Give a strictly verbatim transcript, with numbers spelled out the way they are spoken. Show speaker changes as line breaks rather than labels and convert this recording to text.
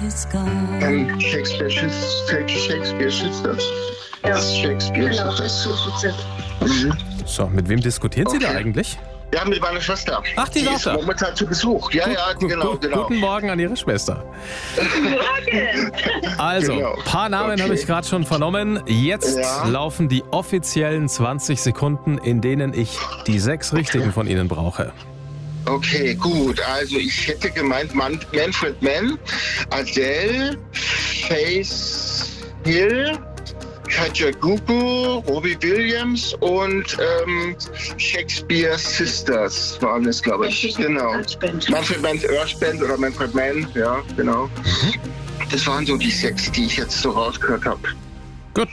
Ähm, Shakespeare, Shakespeare Sisters.
Ja.
Das ist Shakespeare
Genau,
Sisters.
das ist
Mhm.
So, mit wem diskutieren Sie
Okay.
da eigentlich?
Ja, mit meiner Schwester.
Ach, die ist auch
ist
da.
momentan zu Besuch. Ja, ja,
Gu-
genau,
gu-
genau.
Guten Morgen an Ihre Schwester.
Morgen.
Also,
Genau.
ein paar Namen
Okay.
habe ich gerade schon vernommen. Jetzt
Ja.
laufen die offiziellen zwanzig Sekunden, in denen ich die sechs richtigen von Ihnen brauche.
Okay, gut. Also ich hätte gemeint Man Manfred Mann, Adele, Faith Hill, Katja Gugu, Robbie Williams und ähm, Shakespeare Sisters waren es, glaube ich. Genau. Manfred Mann Earth Band oder Manfred Mann, ja, genau. Das waren so die sechs, die ich jetzt so rausgehört habe.